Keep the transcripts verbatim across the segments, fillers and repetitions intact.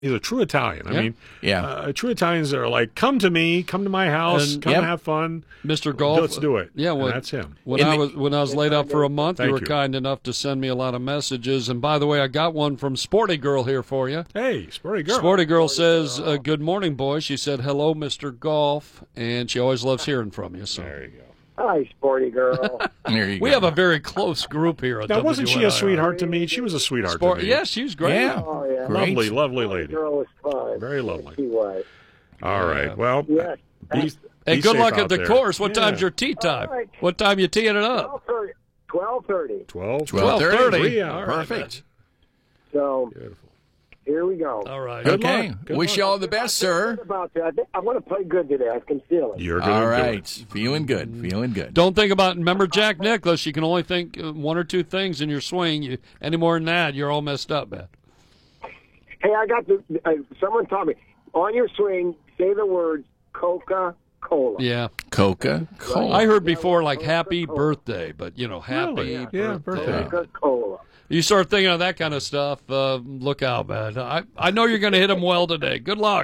He's a true Italian. I yeah. mean, yeah. Uh, true Italians are like, come to me, come to my house, and, come yep. have fun. Mister Golf. Let's do it. Yeah, well, and that's him. When In I the, was when I was laid up for a month, Thank you were you. kind enough to send me a lot of messages. And by the way, I got one from Sporty Girl here for you. Hey, Sporty Girl. Sporty Girl says, uh, good morning, boys. She said, hello, Mister Golf. And she always loves hearing from you. So. There you go. Hi, Sporty Girl. There you We go. have a very close group here. At Now, wasn't she W N I R. a sweetheart to me? She was a sweetheart Sport, to me. yes, she was great. Yeah. Oh, yeah. Great. Lovely, lovely lady. Girl was fun. Very lovely. She was. All right. Well, Yes. be, And be good safe luck out at the there. course. What Yeah. time's your tee time? All right. What time you teeing it up? twelve thirty. twelve? twelve thirty. twelve thirty. Three hours. All right, Perfect. So Beautiful. here we go. All right. Good Okay. luck. Good Wish luck. you all the best, sir. About that. I think I'm going to play good today. I can feel it. You're going to All do right. it. Feeling good. Feeling good. Don't think about, remember Jack Nicklaus, you can only think uh, one or two things in your swing. You, any more than that, you're all messed up, man. Hey, I got the. Uh, someone taught me on your swing. Say the words Coca-Cola. Yeah. Coca-Cola. I heard before, like, happy birthday, but, you know, happy Really? birthday. Yeah, birthday. Coca-Cola. You start thinking of that kind of stuff, uh, look out, man. I, I know you're going to hit them well today. Good luck.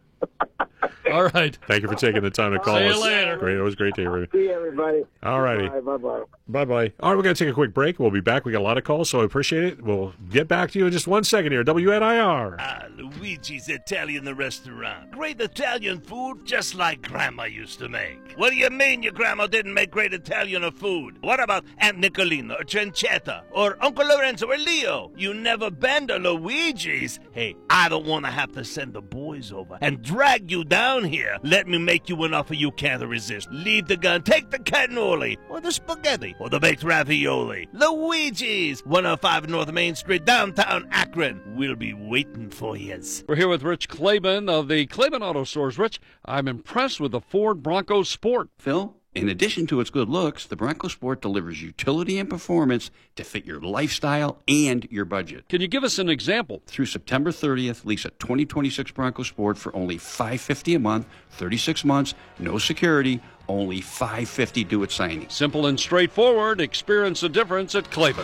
All right. Thank you for taking the time to call See you us. later. Great. It was great to hear you. See you, everybody. All righty. Bye, bye-bye. Bye-bye. All right, we're going to take a quick break. We'll be back. We got a lot of calls, so I appreciate it. We'll get back to you in just one second here. W N I R. Ah, Luigi's Italian Restaurant. Great Italian food just like Grandma used to make. What do you mean your grandma didn't make great Italian food? What about Aunt Nicolina or Cencetta or Uncle Lorenzo or Leo? You never been to Luigi's? Hey, I don't want to have to send the boys over and drag you down here. Let me make you an offer you can't resist. Leave the gun, take the cannoli or the spaghetti or the baked ravioli. Luigi's, one oh five North Main Street, downtown Akron. We'll be waiting for yous. We're here with Rich Claiborne of the Claiborne Auto Stores. Rich, I'm impressed with the Ford Bronco Sport. Phil, in addition to its good looks, the Bronco Sport delivers utility and performance to fit your lifestyle and your budget. Can you give us an example? Through September thirtieth, lease a twenty twenty-six Bronco Sport for only five hundred fifty dollars a month, thirty-six months, no security, only five hundred fifty dollars due at signing. Simple and straightforward. Experience the difference at Claiborne.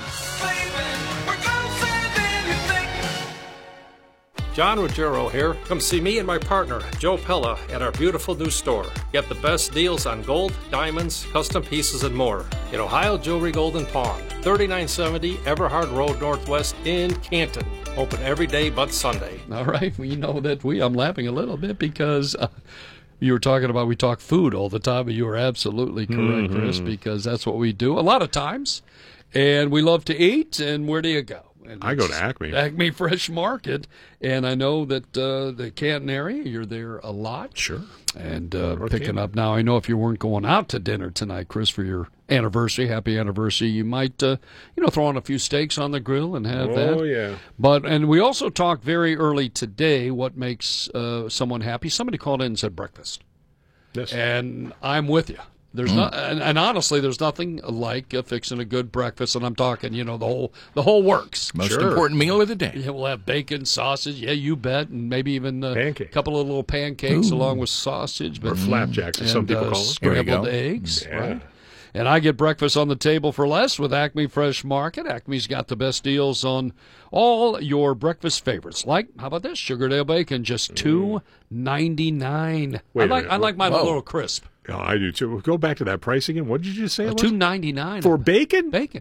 John Ruggiero here. Come see me and my partner, Joe Pella, at our beautiful new store. Get the best deals on gold, diamonds, custom pieces, and more. In Ohio Jewelry Golden Pawn, thirty-nine seventy Everhard Road Northwest in Canton. Open every day but Sunday. All right. We know that we, I'm laughing a little bit because uh, you were talking about, we talk food all the time, and you were absolutely correct, Mm-hmm. Chris, because that's what we do a lot of times. And we love to eat, and where do you go? And I go it's to Acme. Acme Fresh Market, and I know that uh, the Canton area, you're there a lot. Sure. And uh, North picking Canton. up now, I know if you weren't going out to dinner tonight, Chris, for your anniversary, happy anniversary, you might, uh, you know, throw on a few steaks on the grill and have that. Oh, yeah. But, and we also talked very early today what makes uh, someone happy. Somebody called in and said breakfast. Yes. And I'm with you. There's not, and, and honestly, there's nothing like uh, fixing a good breakfast. And I'm talking, you know, the whole the whole works. Most Sure. important meal of the day. Yeah, we'll have bacon, sausage. Yeah, you bet, and maybe even uh, a Pancake. couple of little pancakes along with sausage, but Or flapjacks, as some and, people uh, call them. There you scrambled go. eggs. Yeah. Right? And I get breakfast on the table for less with Acme Fresh Market. Acme's got the best deals on all your breakfast favorites. Like, how about this? Sugardale bacon, just two ninety nine. Wait I a like minute. I like mine a Whoa. little crisp. Oh, I do, too. Go back to that price again. What did you just say it was? Two ninety nine For bacon? bacon.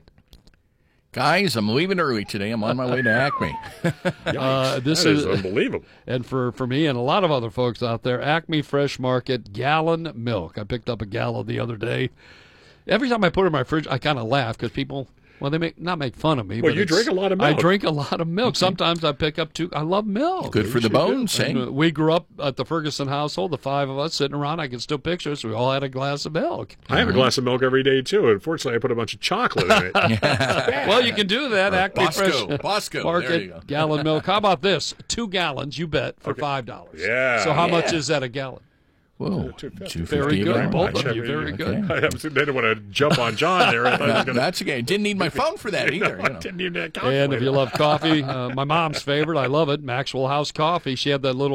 Guys, I'm leaving early today. I'm on my way to Acme. Yikes. Uh, this That is, is- unbelievable. And for, for me and a lot of other folks out there, Acme Fresh Market gallon milk. I picked up a gallon the other day. Every time I put it in my fridge, I kind of laugh because people, well, they make not make fun of me. Well, but you it's- drink a lot of I milk. drink a lot of milk. Sometimes I pick up two. I love milk. Good for the bones, And, eh? uh, we grew up at the Ferguson household, the five of us sitting around. I can still picture us. We all had a glass of milk. I have a glass of milk every day, too. Unfortunately, I put a bunch of chocolate in it. Well, you can do that. Acme Bosco, Fresh Bosco, Market there you go. gallon milk. How about this? Two gallons, you bet, for five dollars. Yeah. So how much Yeah. is that a gallon? Whoa, two fifty. two fifty Very a good. gram. Both I of you, checked very it. good. I didn't want to jump on John there. I thought he was No, going to. that's okay. Didn't need my phone for that either. You know. Didn't even And calculate if you it. love coffee, uh, my mom's favorite, I love it, Maxwell House Coffee. She had that little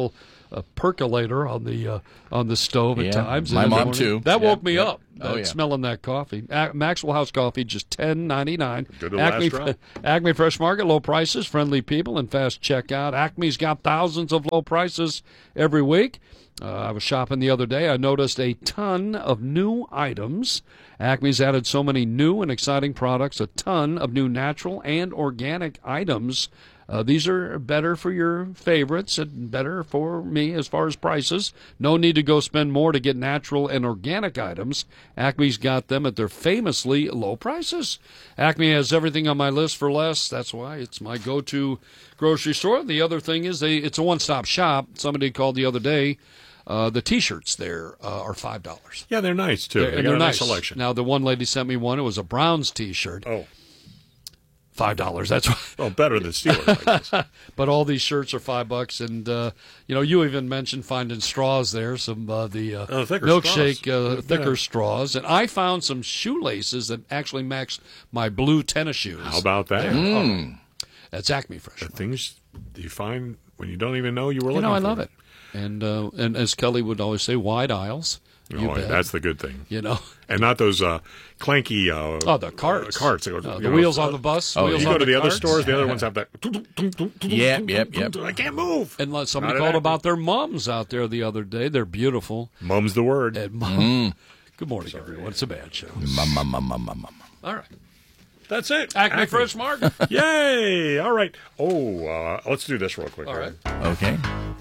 a percolator on the uh, on the stove at Yeah, times. my in the mom, morning. too. That Yeah, woke me yeah. up. Oh, uh, yeah. Smelling that coffee. A- Maxwell House coffee, just ten ninety nine. Good to last Acme, drop. Acme Fresh Market, low prices, friendly people, and fast checkout. Acme's got thousands of low prices every week. Uh, I was shopping the other day. I noticed a ton of new items. Acme's added so many new and exciting products, a ton of new natural and organic items. Uh, these are better for your favorites and better for me as far as prices. No need to go spend more to get natural and organic items. Acme's got them at their famously low prices. Acme has everything on my list for less. That's why it's my go-to grocery store. The other thing is they it's a one-stop shop. Somebody called the other day. Uh, the T-shirts there uh, are five dollars. Yeah, they're nice, too. They're, They and got they're a nice nice. selection. Now, the one lady sent me one. It was a Browns T-shirt. Oh, five dollars. That's why. well, better than Steelers, I guess. But all these shirts are five bucks, and uh, you know, you even mentioned finding straws there, some uh, the uh, Oh, thicker milkshake, straws. uh, thicker Yeah. straws, and I found some shoelaces that actually match my blue tennis shoes. How about that? Oh, that's Acme Fresh. The things you find when you don't even know you were You looking know, I for. love it, and uh, and as Kelly would always say, wide aisles. You Oh, bet. that's the good thing. You know, And not those uh, clanky uh, oh, the carts, uh, carts. that go- Uh, you the know, wheels uh, on the bus. oh, wheels You on go to the other carts. stores, the other ones have that. Yep, yep, yep. I can't move. And like somebody Not called an about their mums out there the other day. They're beautiful. Mum's the word. And mom. Good morning, everyone. It's a bad show. Mum, mum, mum, mum, mum, mum. All right. That's it. Acme Fresh Market. Yay! All right. Oh, uh, let's do this real quick. All right. Okay.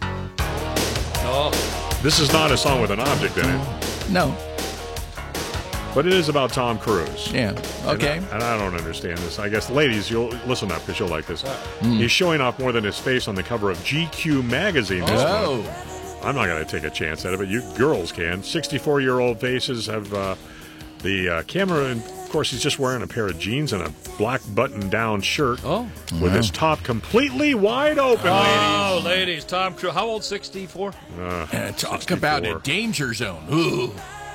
Oh, This is not a song with an object in it, No. but it is about Tom Cruise. Yeah. Okay. And I, and I don't understand this. I guess, ladies, you'll listen up because you'll like this. He's showing off more than his face on the cover of G Q magazine this month. Oh. I'm not going to take a chance at it, but you girls can. sixty-four-year-old faces have uh, the uh, camera, and of course, he's just wearing a pair of jeans and a black button-down shirt Oh. with his top completely wide open, Oh, ladies. Tom Cruise. How old? sixty-four? ladies. Uh, Uh, talk about a sixty-four. danger zone. Ooh.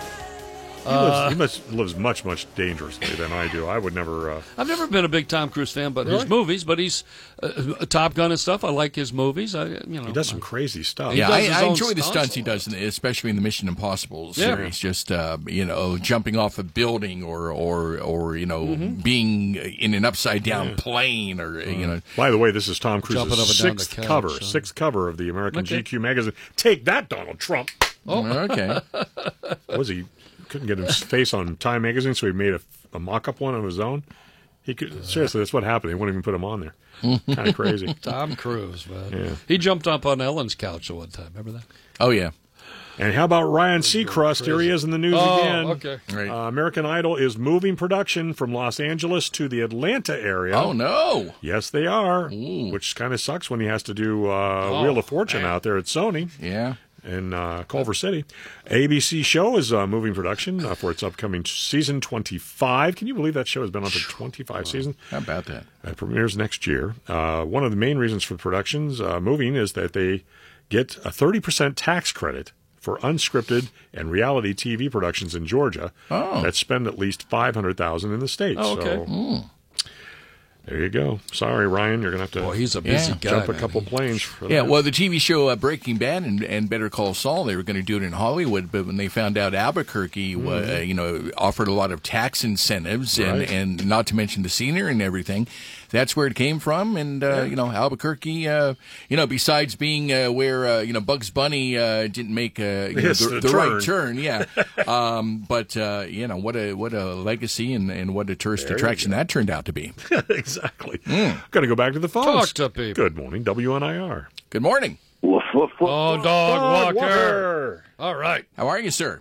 He, lives, he must lives much, much dangerously than I do. I would never. Uh, I've never been a big Tom Cruise fan, but his Really? movies. But he's uh, Top Gun and stuff. I like his movies. I, you know, he does some crazy stuff. Yeah, does I, his I own enjoy the stunts stunts he a does, in the, especially in the Mission Impossible Yeah. series. Just uh, you know, jumping off a building, or or or you know, Mm-hmm. being in an upside down plane, or you know. By the way, this is Tom Jumping up Cruise's and down the sixth couch, cover, huh? sixth cover of the American Okay. G Q magazine. Take that, Donald Trump. Oh, okay. Was he couldn't get his face on Time magazine, so he made a, a mock-up one of his own? He could seriously. That's what happened. They wouldn't even put him on there. Kind of crazy. Tom Cruise, man. Yeah. He jumped up on Ellen's couch at one time. Remember that? Oh yeah. And how about Ryan Seacrest? Here he is in the news Oh, again. okay. Right. Uh, American Idol is moving production from Los Angeles to the Atlanta area. Oh no. Yes, they are. Ooh. Which kind of sucks when he has to do uh, Oh, Wheel of Fortune man. out there at Sony Yeah. in uh, Culver City. A B C show is uh, moving production uh, for its upcoming season twenty-five. Can you believe that show has been on for twenty-five seasons? How about that? It premieres next year. Uh, one of the main reasons for productions uh, moving is that they get a thirty percent tax credit for unscripted and reality T V productions in Georgia Oh. that spend at least five hundred thousand dollars in the state. Oh, okay. So, there you go. Sorry, Ryan, you're going to have to Boy, he's a busy Yeah. guy. jump a man. couple planes for Yeah, that. well, the T V show uh, Breaking Bad and, and Better Call Saul, they were going to do it in Hollywood, but when they found out Albuquerque, wa- uh, you know, offered a lot of tax incentives, and, Right. and not to mention the scenery and everything, that's where it came from. And uh, you know, Albuquerque, uh, you know, besides being uh, where uh, you know Bugs Bunny uh, didn't make uh, you know, Yes, the, the the turn. right turn, yeah. um, but uh, you know, what a what a legacy and, and what a tourist There you attraction go. that turned out to be. exactly. Going to go back to the phones. Talk to people. Good morning, W N I R. Good morning. Woof, woof, woof. Oh, dog, Walker. All right. How are you, sir?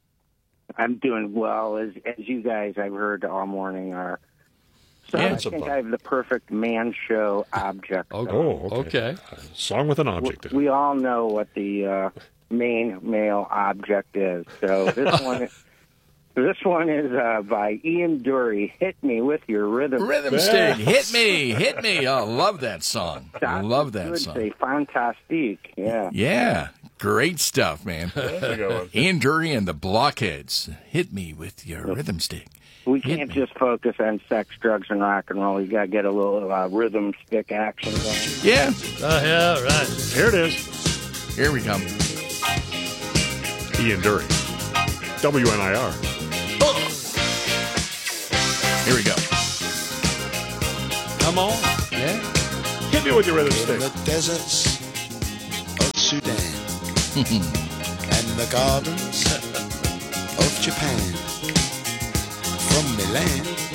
I'm doing well. As as you guys I've heard all morning are. So Yeah, I it's a think bump. I have the perfect man show object. Oh, Oh, okay. okay. Song with an object in it. We all know what the uh, main male object is. So this one, this one is uh, by Ian Dury. Hit me with your rhythm. Rhythm stick, hit me, hit me. I love that song. I love that Good, song. say fantastique. Yeah. Yeah, great stuff, man. Ian Dury and the Blockheads. Hit me with your rhythm stick. We can't just focus on sex, drugs, and rock and roll. You got to get a little uh, rhythm stick action going. Yeah, Uh, yeah, right. Here it is. Here we come. Ian Dury. W N I R. Here we go. Come on. Yeah. Hit me with your rhythm In stick. the deserts of Sudan and the gardens of Japan, from Milan